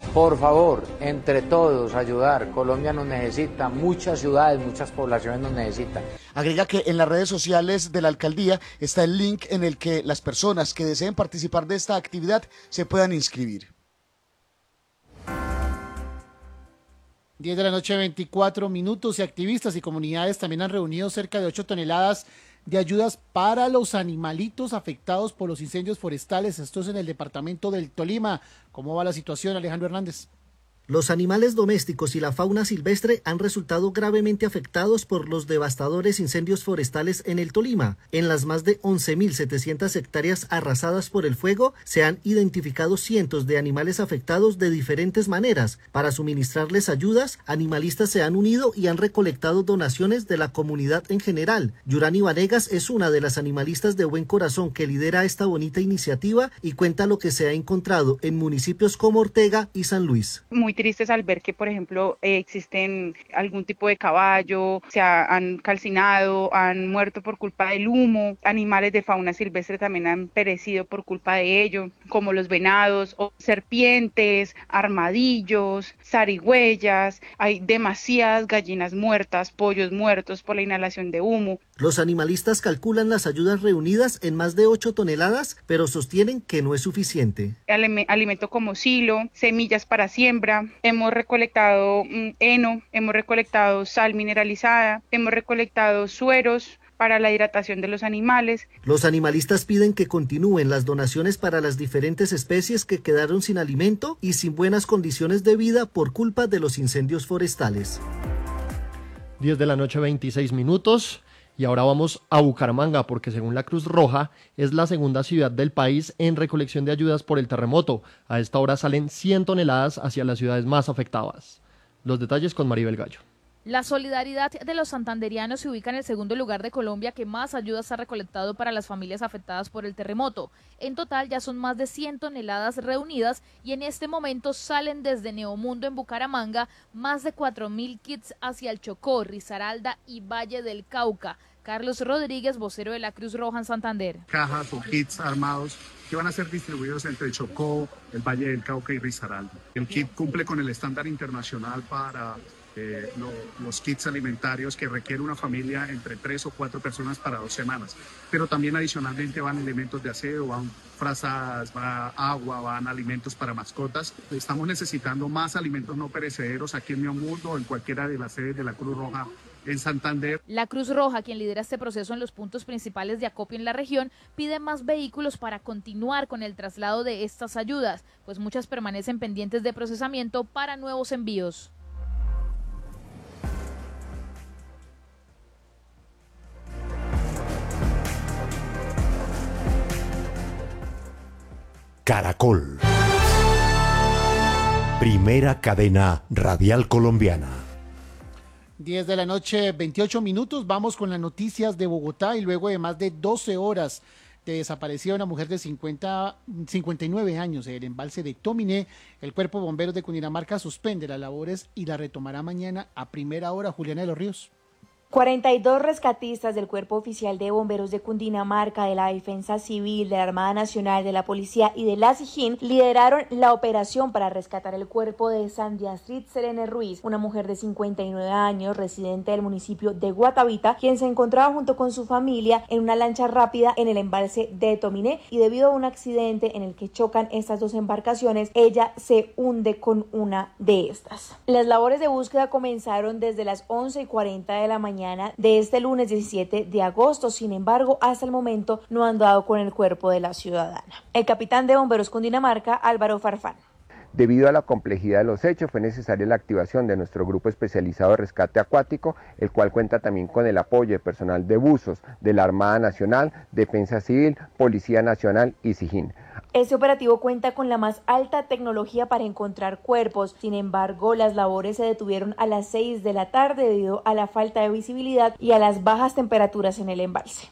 Por favor, entre todos, ayudar. Colombia nos necesita, muchas ciudades, muchas poblaciones nos necesitan. Agrega que en las redes sociales de la alcaldía está el link en el que las personas que deseen participar de esta actividad se puedan inscribir. 10 de la noche, 24 minutos, y activistas y comunidades también han reunido cerca de 8 toneladas de ayudas para los animalitos afectados por los incendios forestales. Esto es en el departamento del Tolima. ¿Cómo va la situación, Alejandro Hernández? Los animales domésticos y la fauna silvestre han resultado gravemente afectados por los devastadores incendios forestales en el Tolima. En las más de 11.700 hectáreas arrasadas por el fuego, se han identificado cientos de animales afectados de diferentes maneras. Para suministrarles ayudas, animalistas se han unido y han recolectado donaciones de la comunidad en general. Yurani Vanegas es una de las animalistas de buen corazón que lidera esta bonita iniciativa y cuenta lo que se ha encontrado en municipios como Ortega y San Luis. Muy tristes al ver que, por ejemplo, existen algún tipo de caballo, han calcinado, han muerto por culpa del humo, animales de fauna silvestre también han perecido por culpa de ello, como los venados, o serpientes, armadillos, zarigüeyas, hay demasiadas gallinas muertas, pollos muertos por la inhalación de humo. Los animalistas calculan las ayudas reunidas en más de 8 toneladas, pero sostienen que no es suficiente. Alimento como silo, semillas para siembra, hemos recolectado heno, hemos recolectado sal mineralizada, hemos recolectado sueros para la hidratación de los animales. Los animalistas piden que continúen las donaciones para las diferentes especies que quedaron sin alimento y sin buenas condiciones de vida por culpa de los incendios forestales. 10 de la noche, 26 minutos. Y ahora vamos a Bucaramanga, porque según la Cruz Roja es la segunda ciudad del país en recolección de ayudas por el terremoto. A esta hora salen 100 toneladas hacia las ciudades más afectadas. Los detalles con Maribel Gallo. La solidaridad de los santanderianos se ubica en el segundo lugar de Colombia que más ayudas ha recolectado para las familias afectadas por el terremoto. En total ya son más de 100 toneladas reunidas y en este momento salen desde Neomundo en Bucaramanga más de 4.000 kits hacia el Chocó, Risaralda y Valle del Cauca. Carlos Rodríguez, vocero de la Cruz Roja en Santander. Cajas o kits armados que van a ser distribuidos entre Chocó, el Valle del Cauca y Risaralda. El kit cumple con el estándar internacional para los kits alimentarios que requiere una familia entre 3 o 4 personas para 2 semanas. Pero también adicionalmente van elementos de aseo, van frazadas, va agua, van alimentos para mascotas. Estamos necesitando más alimentos no perecederos aquí en Neomundo o en cualquiera de las sedes de la Cruz Roja en Santander. La Cruz Roja, quien lidera este proceso en los puntos principales de acopio en la región, pide más vehículos para continuar con el traslado de estas ayudas, pues muchas permanecen pendientes de procesamiento para nuevos envíos. Caracol. Primera cadena radial colombiana. 10 de la noche, 28 minutos. Vamos con las noticias de Bogotá y luego de más de 12 horas de desaparecida una mujer de 59 años en el embalse de Tominé, el Cuerpo de Bomberos de Cundinamarca suspende las labores y la retomará mañana a primera hora. Juliana de los Ríos. 42 rescatistas del Cuerpo Oficial de Bomberos de Cundinamarca, de la Defensa Civil, de la Armada Nacional, de la Policía y de la SIJIN lideraron la operación para rescatar el cuerpo de Sandy Astrid Serene Ruiz, una mujer de 59 años, residente del municipio de Guatavita, quien se encontraba junto con su familia en una lancha rápida en el embalse de Tominé y debido a un accidente en el que chocan estas dos embarcaciones, ella se hunde con una de estas. Las labores de búsqueda comenzaron desde las 11:40 de la mañana de este lunes 17 de agosto. Sin embargo, hasta el momento no han dado con el cuerpo de la ciudadana. El capitán de Bomberos Cundinamarca, Álvaro Farfán. Debido a la complejidad de los hechos, fue necesaria la activación de nuestro grupo especializado de rescate acuático, el cual cuenta también con el apoyo de personal de buzos de la Armada Nacional, Defensa Civil, Policía Nacional y SIJIN. Este operativo cuenta con la más alta tecnología para encontrar cuerpos. Sin embargo, las labores se detuvieron a las 6 de la tarde debido a la falta de visibilidad y a las bajas temperaturas en el embalse.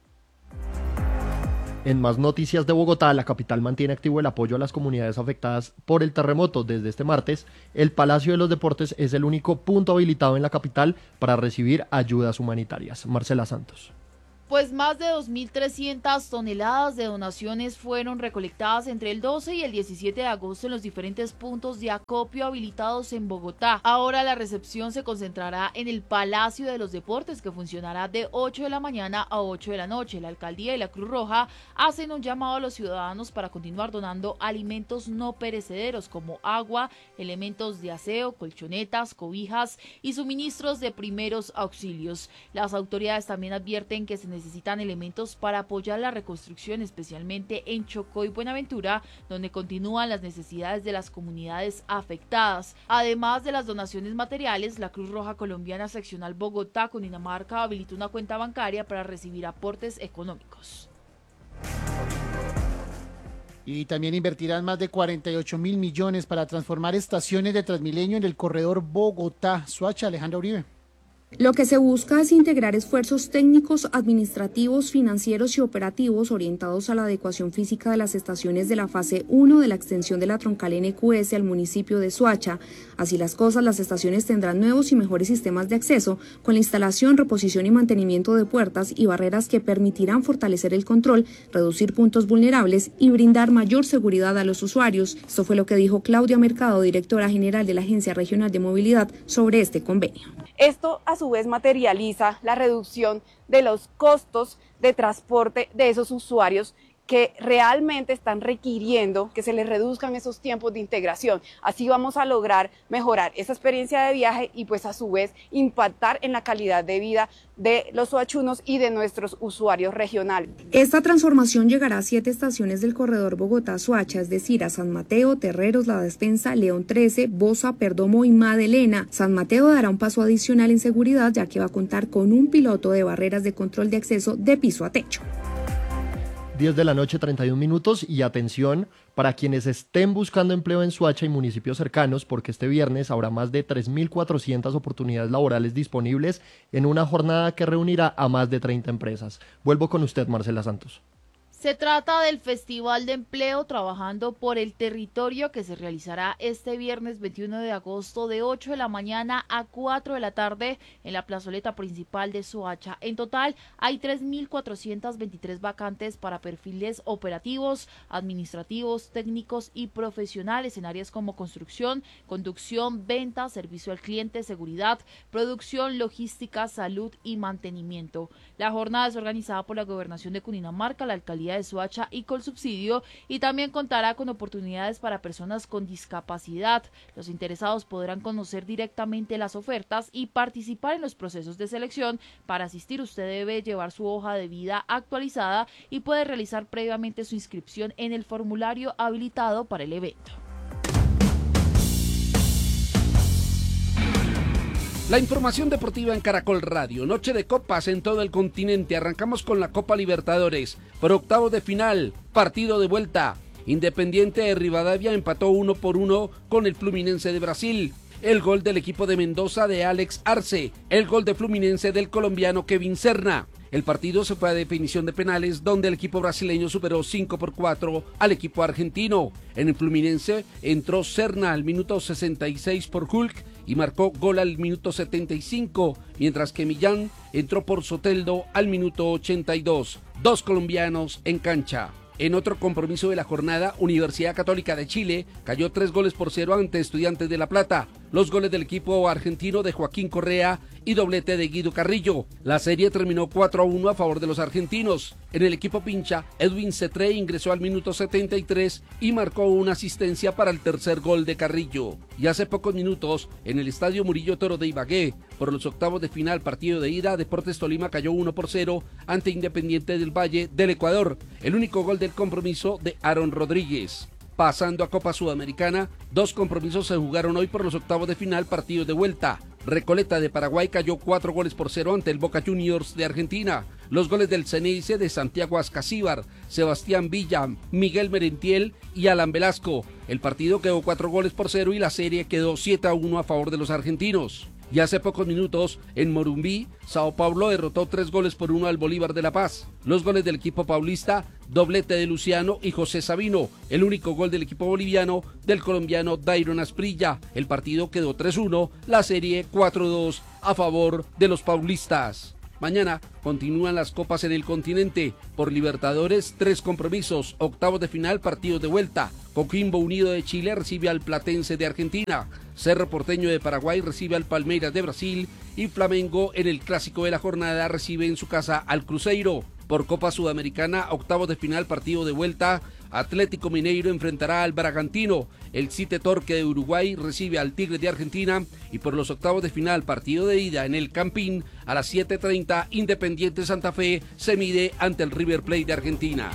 En más noticias de Bogotá, la capital mantiene activo el apoyo a las comunidades afectadas por el terremoto. Desde este martes, el Palacio de los Deportes es el único punto habilitado en la capital para recibir ayudas humanitarias. Marcela Santos. Pues más de 2.300 toneladas de donaciones fueron recolectadas entre el 12 y el 17 de agosto en los diferentes puntos de acopio habilitados en Bogotá. Ahora la recepción se concentrará en el Palacio de los Deportes, que funcionará de 8 de la mañana a 8 de la noche. La Alcaldía y la Cruz Roja hacen un llamado a los ciudadanos para continuar donando alimentos no perecederos como agua, elementos de aseo, colchonetas, cobijas y suministros de primeros auxilios. Las autoridades también advierten que se necesitan elementos para apoyar la reconstrucción, especialmente en Chocó y Buenaventura, donde continúan las necesidades de las comunidades afectadas. Además de las donaciones materiales, la Cruz Roja Colombiana Seccional Bogotá, Cundinamarca, habilitó una cuenta bancaria para recibir aportes económicos. Y también invertirán más de 48.000 millones para transformar estaciones de Transmilenio en el corredor Bogotá-Soacha. Alejandra Uribe. Lo que se busca es integrar esfuerzos técnicos, administrativos, financieros y operativos orientados a la adecuación física de las estaciones de la fase 1 de la extensión de la troncal NQS al municipio de Soacha. Así las cosas, las estaciones tendrán nuevos y mejores sistemas de acceso, con la instalación, reposición y mantenimiento de puertas y barreras que permitirán fortalecer el control, reducir puntos vulnerables y brindar mayor seguridad a los usuarios. Esto fue lo que dijo Claudia Mercado, directora general de la Agencia Regional de Movilidad, sobre este convenio. Esto a su vez materializa la reducción de los costos de transporte de esos usuarios que realmente están requiriendo que se les reduzcan esos tiempos de integración. Así vamos a lograr mejorar esa experiencia de viaje y pues a su vez impactar en la calidad de vida de los soachunos y de nuestros usuarios regionales. Esta transformación llegará a 7 estaciones del corredor Bogotá-Soacha, es decir, a San Mateo, Terreros, La Despensa, León 13, Bosa, Perdomo y Madelena. San Mateo dará un paso adicional en seguridad, ya que va a contar con un piloto de barreras de control de acceso de piso a techo. 10 de la noche, 31 minutos, y atención para quienes estén buscando empleo en Soacha y municipios cercanos, porque este viernes habrá más de 3.400 oportunidades laborales disponibles en una jornada que reunirá a más de 30 empresas. Vuelvo con usted, Marcela Santos. Se trata del Festival de Empleo Trabajando por el Territorio, que se realizará este viernes 21 de agosto de 8 de la mañana a 4 de la tarde en la plazoleta principal de Soacha. En total hay 3.423 vacantes para perfiles operativos, administrativos, técnicos y profesionales en áreas como construcción, conducción, venta, servicio al cliente, seguridad, producción, logística, salud y mantenimiento. La jornada es organizada por la Gobernación de Cundinamarca, la Alcaldía de Soacha y Colsubsidio, y también contará con oportunidades para personas con discapacidad. Los interesados podrán conocer directamente las ofertas y participar en los procesos de selección. Para asistir, usted debe llevar su hoja de vida actualizada y puede realizar previamente su inscripción en el formulario habilitado para el evento. La información deportiva en Caracol Radio. Noche de copas en todo el continente. Arrancamos con la Copa Libertadores. Por octavos de final, partido de vuelta. Independiente de Rivadavia empató 1-1 con el Fluminense de Brasil. El gol del equipo de Mendoza de Alex Arce. El gol de Fluminense del colombiano Kevin Serna. El partido se fue a definición de penales, donde el equipo brasileño superó 5-4 al equipo argentino. En el Fluminense entró Serna al minuto 66 por Hulk y marcó gol al minuto 75, mientras que Millán entró por Soteldo al minuto 82. 2 colombianos en cancha. En otro compromiso de la jornada, Universidad Católica de Chile cayó 3-0 ante Estudiantes de La Plata. Los goles del equipo argentino de Joaquín Correa y doblete de Guido Carrillo. La serie terminó 4-1 a favor de los argentinos. En el equipo pincha, Edwin Cetré ingresó al minuto 73 y marcó una asistencia para el tercer gol de Carrillo. Y hace pocos minutos, en el Estadio Murillo Toro de Ibagué, por los octavos de final partido de ida, Deportes Tolima cayó 1-0 ante Independiente del Valle del Ecuador. El único gol del compromiso de Aaron Rodríguez. Pasando a Copa Sudamericana, 2 compromisos se jugaron hoy por los octavos de final partidos de vuelta. Recoleta de Paraguay cayó 4-0 ante el Boca Juniors de Argentina. Los goles del Ceneice de Santiago Ascasíbar, Sebastián Villa, Miguel Merentiel y Alan Velasco. El partido quedó 4-0 y la serie quedó 7-1 a favor de los argentinos. Y hace pocos minutos, en Morumbí, Sao Paulo derrotó 3-1 al Bolívar de La Paz. Los goles del equipo paulista, doblete de Luciano y José Sabino. El único gol del equipo boliviano, del colombiano Dairon Asprilla. El partido quedó 3-1, la serie 4-2 a favor de los paulistas. Mañana continúan las copas en el continente. Por Libertadores, 3 compromisos. Octavos de final, partidos de vuelta. Coquimbo Unido de Chile recibe al Platense de Argentina. Cerro Porteño de Paraguay recibe al Palmeiras de Brasil. Y Flamengo, en el clásico de la jornada, recibe en su casa al Cruzeiro. Por Copa Sudamericana, octavos de final, partido de vuelta. Atlético Mineiro enfrentará al Bragantino. El Cite Torque de Uruguay recibe al Tigre de Argentina. Y por los octavos de final, partido de ida en el Campín, a las 7:30, Independiente Santa Fe se mide ante el River Plate de Argentina.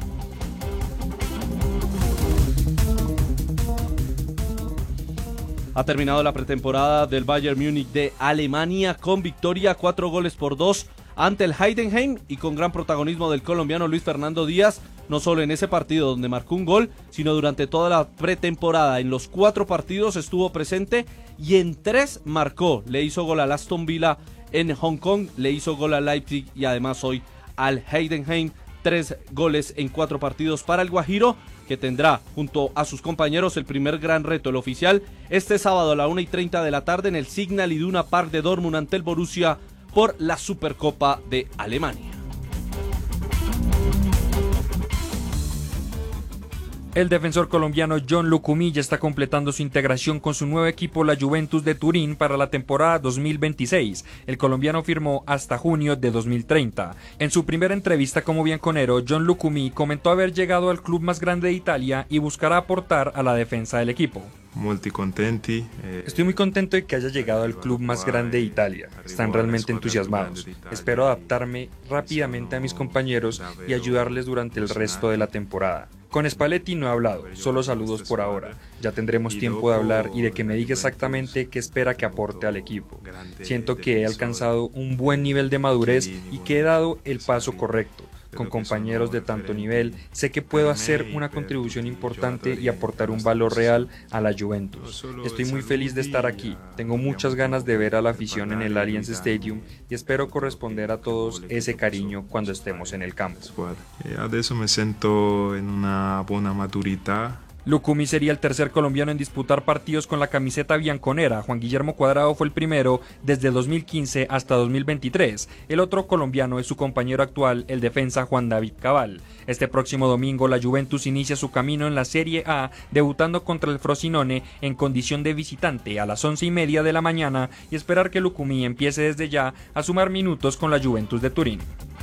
Ha terminado la pretemporada del Bayern Múnich de Alemania con victoria 4-2 ante el Heidenheim y con gran protagonismo del colombiano Luis Fernando Díaz, no solo en ese partido donde marcó un gol, sino durante toda la pretemporada. En los 4 partidos estuvo presente y en 3 marcó. Le hizo gol al Aston Villa en Hong Kong, le hizo gol al Leipzig y además hoy al Heidenheim. 3 goles en 4 partidos para el Guajiro, que tendrá junto a sus compañeros el primer gran reto, el oficial, este sábado a la 1:30 de la tarde en el Signal Iduna Park de Dortmund ante el Borussia por la Supercopa de Alemania. El defensor colombiano John Lucumí ya está completando su integración con su nuevo equipo, la Juventus de Turín, para la temporada 2026. El colombiano firmó hasta junio de 2030. En su primera entrevista como bianconero, John Lucumí comentó haber llegado al club más grande de Italia y buscará aportar a la defensa del equipo. Estoy muy contento de que haya llegado al club más grande de Italia. Están realmente entusiasmados. Espero adaptarme rápidamente a mis compañeros y ayudarles durante el resto de la temporada. Con Spalletti no he hablado, solo saludos por ahora. Ya tendremos tiempo de hablar y de que me diga exactamente qué espera que aporte al equipo. Siento que he alcanzado un buen nivel de madurez y que he dado el paso correcto. Con compañeros de tanto nivel, sé que puedo hacer una contribución importante y aportar un valor real a la Juventus. Estoy muy feliz de estar aquí, tengo muchas ganas de ver a la afición en el Allianz Stadium y espero corresponder a todos ese cariño cuando estemos en el campo. Adesso me siento en una buena maturità. Lucumí sería el tercer colombiano en disputar partidos con la camiseta bianconera. Juan Guillermo Cuadrado fue el primero desde 2015 hasta 2023. El otro colombiano es su compañero actual, el defensa Juan David Cabal. Este próximo domingo la Juventus inicia su camino en la Serie A, debutando contra el Frosinone en condición de visitante a las 11:30 de la mañana y esperar que Lucumí empiece desde ya a sumar minutos con la Juventus de Turín.